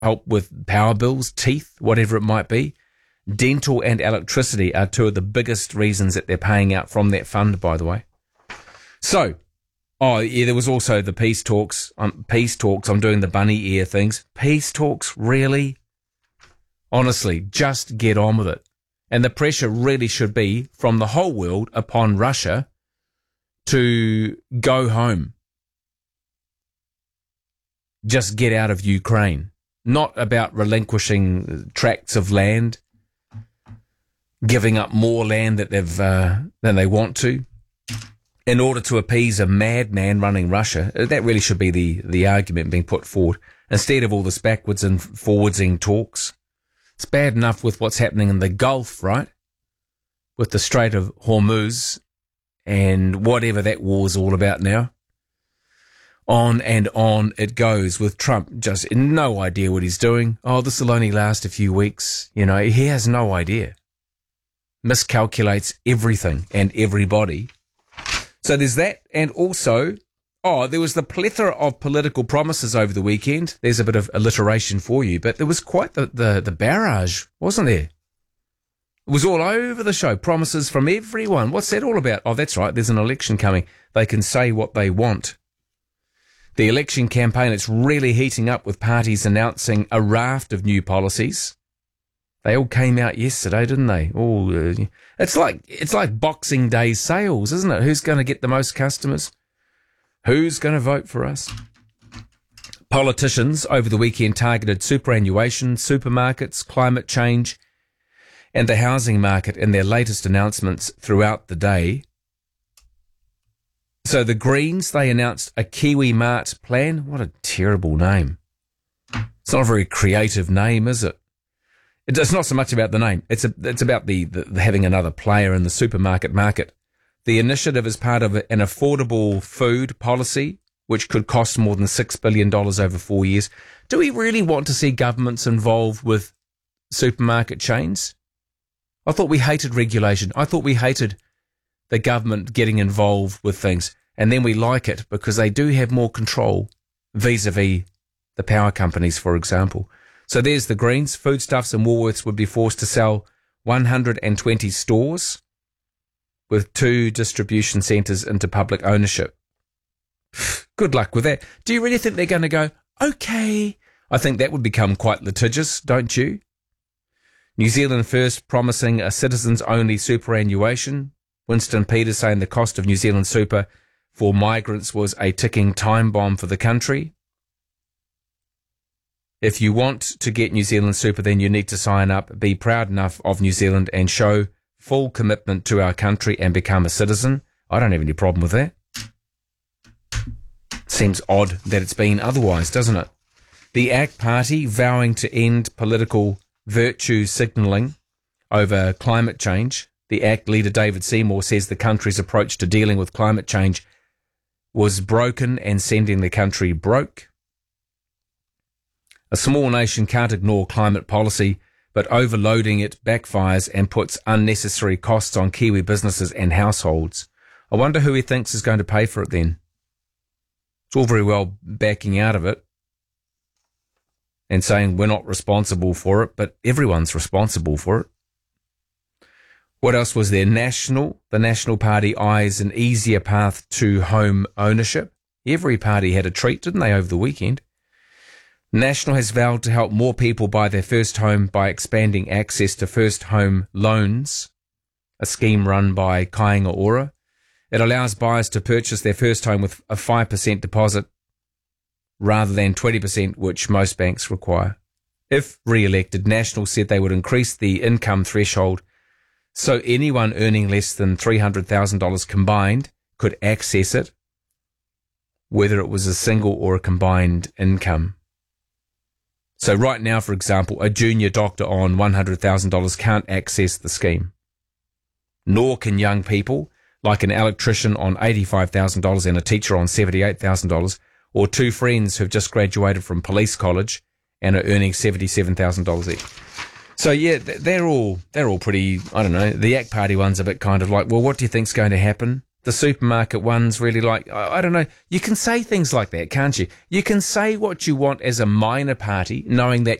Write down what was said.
help with power bills, teeth, whatever it might be. Dental and electricity are two of the biggest reasons that they're paying out from that fund, by the way. So, there was also the peace talks. I'm doing the bunny ear things. Peace talks, really? Honestly, just get on with it. And the pressure really should be from the whole world upon Russia to go home. Just get out of Ukraine. Not about relinquishing tracts of land, giving up more land that than they want to, in order to appease a madman running Russia. That really should be the argument being put forward, instead of all this backwards and forwardsing talks. It's bad enough with what's happening in the Gulf, right? With the Strait of Hormuz and whatever that war's all about now. On and on it goes, with Trump just no idea what he's doing. Oh, this will only last a few weeks. You know, he has no idea. Miscalculates everything and everybody. So there's that. And also, there was the plethora of political promises over the weekend. There's a bit of alliteration for you, but there was quite the barrage, wasn't there? It was all over the show. Promises from everyone. What's that all about? Oh, that's right. There's an election coming. They can say what they want. The election campaign, it's really heating up, with parties announcing a raft of new policies. They all came out yesterday, didn't they? It's like Boxing Day sales, isn't it? Who's going to get the most customers? Who's going to vote for us? Politicians over the weekend targeted superannuation, supermarkets, climate change, and the housing market in their latest announcements throughout the day. So the Greens, they announced a Kiwi Mart plan. What a terrible name. It's not a very creative name, is it? It's not so much about the name. It's about the having another player in the supermarket market. The initiative is part of an affordable food policy, which could cost more than $6 billion over 4 years. Do we really want to see governments involved with supermarket chains? I thought we hated regulation. I thought we hated the government getting involved with things, and then we like it because they do have more control vis-a-vis the power companies, for example. So there's the Greens. Foodstuffs and Woolworths would be forced to sell 120 stores with 2 distribution centres into public ownership. Good luck with that. Do you really think they're going to go, okay? I think that would become quite litigious, don't you? New Zealand First promising a citizens-only superannuation. Winston Peters saying the cost of New Zealand super for migrants was a ticking time bomb for the country. If you want to get New Zealand super, then you need to sign up, be proud enough of New Zealand and show full commitment to our country and become a citizen. I don't have any problem with that. Seems odd that it's been otherwise, doesn't it? The ACT Party vowing to end political virtue signalling over climate change. The ACT leader David Seymour says the country's approach to dealing with climate change was broken and sending the country broke. A small nation can't ignore climate policy, but overloading it backfires and puts unnecessary costs on Kiwi businesses and households. I wonder who he thinks is going to pay for it then. It's all very well backing out of it and saying we're not responsible for it, but everyone's responsible for it. What else was there? The National Party eyes an easier path to home ownership. Every party had a treat, didn't they, over the weekend? National has vowed to help more people buy their first home by expanding access to first home loans, a scheme run by Kāinga Ora. It allows buyers to purchase their first home with a 5% deposit rather than 20%, which most banks require. If re-elected, National said they would increase the income threshold so anyone earning less than $300,000 combined could access it, whether it was a single or a combined income. So right now, for example, a junior doctor on $100,000 can't access the scheme. Nor can young people, like an electrician on $85,000 and a teacher on $78,000, or 2 friends who've just graduated from police college and are earning $77,000 each. So yeah, they're all pretty, I don't know, the ACT Party one's a bit kind of like, well, what do you think's going to happen? the supermarket ones really like, I don't know. You can say things like that, can't you? You can say what you want as a minor party, knowing that